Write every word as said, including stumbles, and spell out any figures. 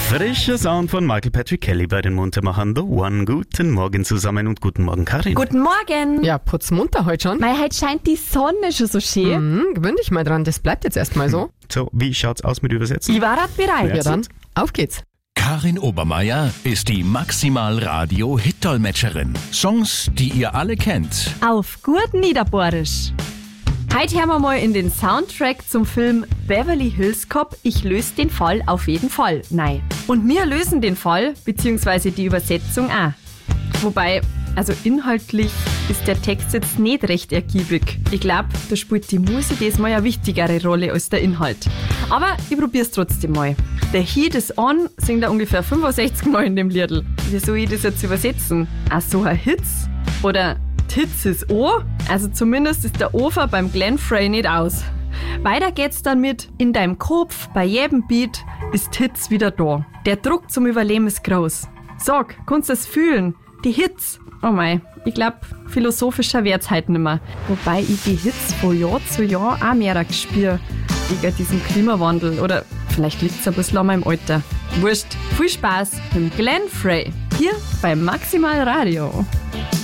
Frischer Sound von Michael Patrick Kelly bei den Muntermachern The One. Guten Morgen zusammen und guten Morgen, Karin. Guten Morgen. Ja, putzmunter heute schon. Mei, heute scheint die Sonne schon so schön. Mhm, gewöhn dich mal dran, das bleibt jetzt erstmal so. So, wie schaut's aus mit Übersetzen? Ich war grad bereit. Ja dann, auf geht's. Karin Obermeier ist die Maximal-Radio-Hit-Dolmetscherin. Songs, die ihr alle kennt. Auf gut Niederbohrisch. Heute hören wir mal in den Soundtrack zum Film Beverly Hills Cop. Ich löse den Fall auf jeden Fall. Nein. Und wir lösen den Fall, beziehungsweise die Übersetzung auch. Wobei, also inhaltlich ist der Text jetzt nicht recht ergiebig. Ich glaube, da spielt die Musik diesmal eine wichtigere Rolle als der Inhalt. Aber ich probier's trotzdem mal. Der Heat is on singt er ungefähr fünfundsechzig Mal in dem Liedl. Wie soll ich das jetzt übersetzen? Ach so, ein Hitz? Oder Titz ist O? Also zumindest ist der Ofer beim Glenn Frey nicht aus. Weiter geht's dann mit: In deinem Kopf, bei jedem Beat, ist Hitz wieder da. Der Druck zum Überleben ist groß. Sag, kannst du das fühlen? Die Hits. Oh mei, ich glaub, philosophischer wird's heute nimmer. Wobei ich die Hits von Jahr zu Jahr auch mehr spür, wegen diesem Klimawandel. Oder vielleicht liegt's ein bisschen an meinem Alter. Wurscht, viel Spaß mit Glenn Frey. Hier beim Maximal Radio.